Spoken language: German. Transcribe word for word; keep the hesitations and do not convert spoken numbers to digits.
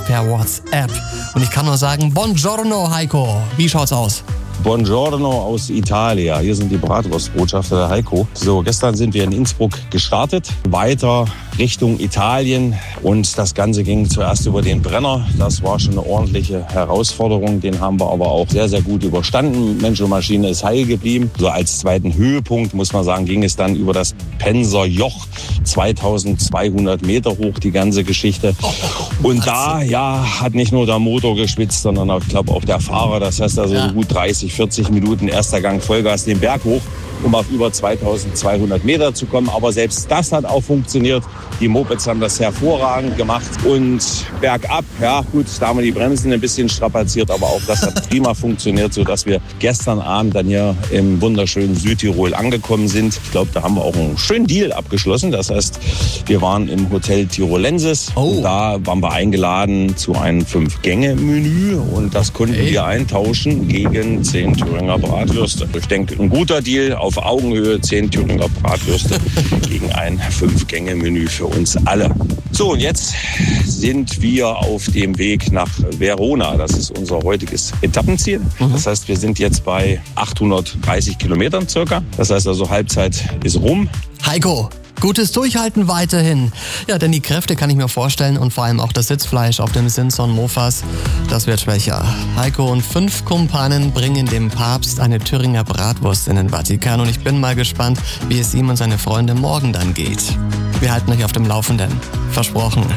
per WhatsApp. Und ich kann nur sagen, Buongiorno Heiko, wie schaut's aus? Buongiorno aus Italia. Hier sind die Bratwurstbotschafter, der Heiko. So, gestern sind wir in Innsbruck gestartet, weiter Richtung Italien und das Ganze ging zuerst über den Brenner. Das war schon eine ordentliche Herausforderung, den haben wir aber auch sehr, sehr gut überstanden. Mensch und Maschine ist heil geblieben. So als zweiten Höhepunkt, muss man sagen, ging es dann über das Penser Joch, zweitausendzweihundert Meter hoch, die ganze Geschichte. Und da, ja, hat nicht nur der Motor geschwitzt, sondern auch, ich glaube auch der Fahrer. Das heißt also ja. gut dreißig, vierzig Minuten erster Gang Vollgas den Berg hoch, um auf über zweitausendzweihundert Meter zu kommen. Aber selbst das hat auch funktioniert. Die Mopeds haben das hervorragend gemacht. Und bergab, ja gut, da haben wir die Bremsen ein bisschen strapaziert, aber auch das hat prima funktioniert, sodass wir gestern Abend dann hier im wunderschönen Südtirol angekommen sind. Ich glaube, da haben wir auch einen schönen Deal abgeschlossen. Das heißt, wir waren im Hotel Tirolensis. Oh. Und da waren wir eingeladen zu einem Fünf-Gänge-Menü. Und das konnten okay. wir eintauschen gegen zehn Thüringer Bratwürste. Ich denke, ein guter Deal. Auf Augenhöhe zehn Thüringer Bratwürste gegen ein Fünf-Gänge-Menü für uns alle. So, und jetzt sind wir auf dem Weg nach Verona. Das ist unser heutiges Etappenziel. Mhm. Das heißt, wir sind jetzt bei achthundertdreißig Kilometern circa. Das heißt also, Halbzeit ist rum. Heiko, gutes Durchhalten weiterhin. Ja, denn die Kräfte kann ich mir vorstellen und vor allem auch das Sitzfleisch auf dem Simson Mofas, das wird schwächer. Heiko und fünf Kumpanen bringen dem Papst eine Thüringer Bratwurst in den Vatikan und ich bin mal gespannt, wie es ihm und seine Freunde morgen dann geht. Wir halten euch auf dem Laufenden. Versprochen.